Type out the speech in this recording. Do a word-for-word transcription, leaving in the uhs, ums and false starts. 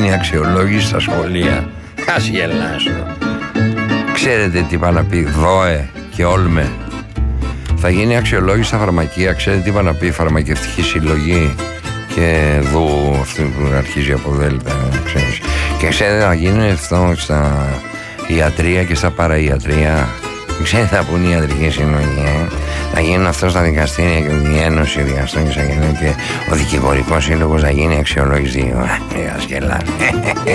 γίνει αξιολόγηση στα σχολεία. Ας γελάσω. Ξέρετε τι είπα να πει ΔΟΕ και ΟΛΜΕ? Θα γίνει αξιολόγηση στα φαρμακεία. Ξέρετε τι είπα να πει φαρμακευτική συλλογή και ΔΟΥ, αυτή που αρχίζει από ΔΕΛΤΑ, ξέρεις. Και ξέρετε θα γίνει αυτό στα ιατρία και στα παραϊατρία. Ξέρετε θα πούν οι ιατρικές συλλογές. Θα γίνουν αυτό στα δικαστήρια και η Ένωση Δικαστών και Εισαγγελέων και ο Δικηγορικός Σύλλογος θα γίνει αξιολόγηση. Ας γελάς.